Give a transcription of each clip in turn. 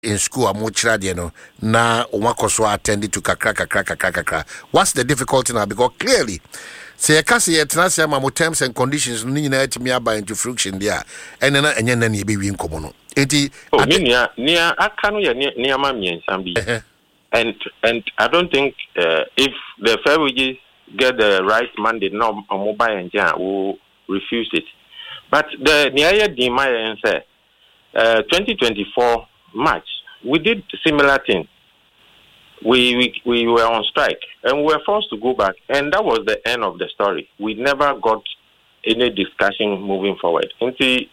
in school a mo chira de no na omakoso attend to kakra. What's the difficulty now? Because clearly say you can see etnase ma mo terms and conditions no nyina atimi aba into friction there and na enye na e be wi nkomo no enti nia aka no ye nia ma miensan bi and I don't think if the fair wages get the right mandate no mobile engine will refuse it. But the near demand say 2024 March we did similar thing. We were on strike and we were forced to go back, and that was the end of the story. We never got any discussion moving forward. We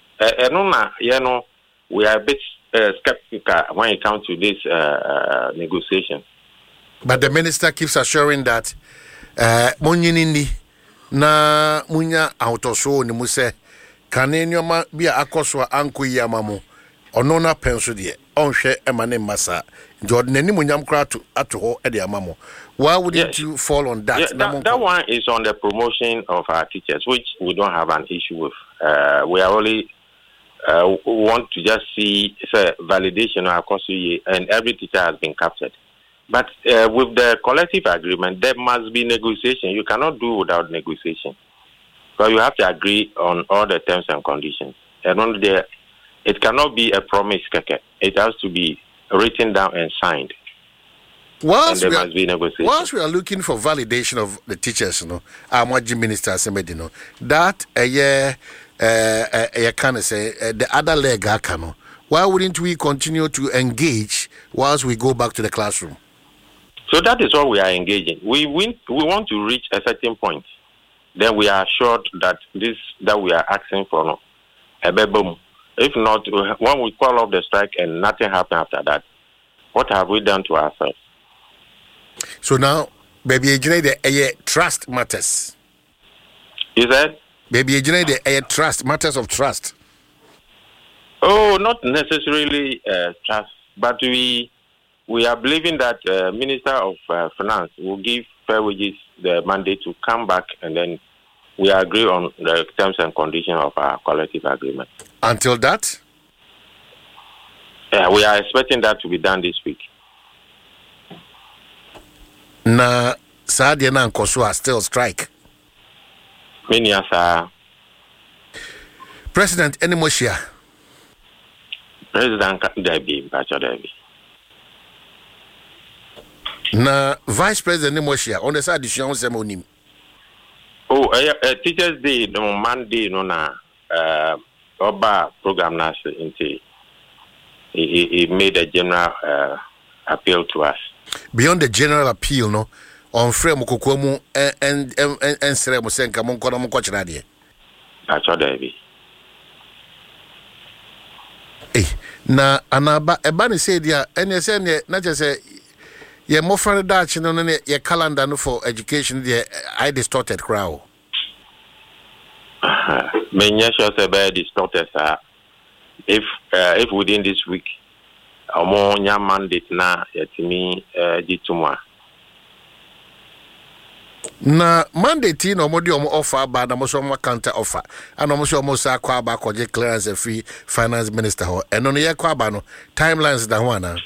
are a bit skeptical when it comes to this negotiation. But the minister keeps assuring that Munyinindi na munya autoso ni muse kanenyo bia akoswa anko yamamo ono na penso de onhwe emane masa Jordan ani munyam kra to ho e de amamo. Why wouldn't you fall on that? That one is on the promotion of our teachers, which we don't have an issue with. We are only want to just see validation of our course, and every teacher has been captured. But with the collective agreement, there must be negotiation. You cannot do without negotiation. So you have to agree on all the terms and conditions. And on there, it cannot be a promise. It has to be written down and signed. Whilst and there must be negotiation. Whilst we are looking for validation of the teachers, our minister said, that a year, can say the other leg, why wouldn't we continue to engage whilst we go back to the classroom? So that is what we are engaging. We want to reach a certain point. Then we are assured that that we are asking for a boom. If not, when we call off the strike and nothing happens after that, what have we done to ourselves? So now, baby, the trust matters. Is that? Baby, the trust matters of trust. Oh, not necessarily trust, but we are believing that Minister of Finance will give Fair Wages the mandate to come back, and then we agree on the terms and conditions of our collective agreement. Until that? We are expecting that to be done this week. Na Sadia na Nkosua still strike. Many are. President Enimoshia. President Debbie, Bacho Debbie. Na Vice President Enimoshia on the side of Semonim. Oh, Teachers Day, no Monday, no na Oba program nas into. He made a general appeal to us. Beyond the general appeal, no, on frame Kokomu and Seremo Senka Monkona Mokochradia. That's what I be. Na anaba ebani said ya NSN not just say ye more for Dutch no ye calendar no for education the I distorted crowd. Many sure say by distorted if within this week more nya mandate na yetimi jitumwa. Na mandate no modi omo offer ba na mo so mo counter offer and omo so mo sa kwa ba ko clearance a free finance minister ho eno no ye kwa ba no timelines da ho ana.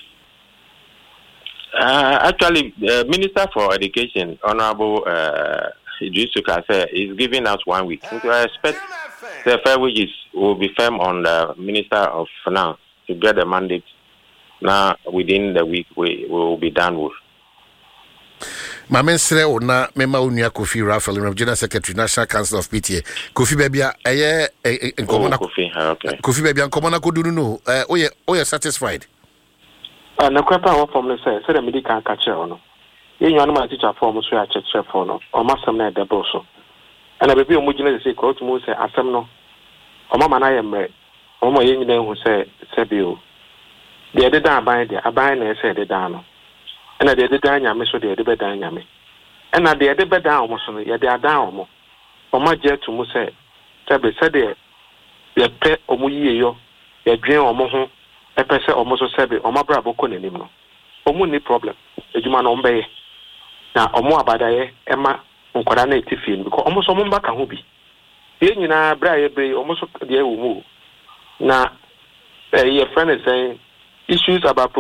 Actually Minister for Education Honorable Idris Ukase is giving us 1 week. So I expect the Fair Wages will be firm on the Minister of Finance to get the mandate. Now within the week we will be done with. Mamensre ona mema unia Kofi Raphael, General Secretary, National Council of PTA. Kofi Bebia, Kofi Bebia, Komona Kodunu, oye satisfied. Na kwapa wa form say the medical catch on. Yen you my teacher form so ya check for no. O masam na de boso. And baby o mugina say ko to mo say asem no. O mama na yemre. O mo yen nyina hu say sebio. De de dan aban na say de dan no. And I did down yammy so they did down yammy. And I did bed down almost on the other down. For my jet to Muse, Tabby said there, your pet or muye, your dream or moho, a person almost said it, or my bravo couldn't even know. Only problem, the human on bay. Now, or more about Emma, on coordinate film, because almost a back and hobby. Here you know, Bray almost the move. Now, your friend is saying issues about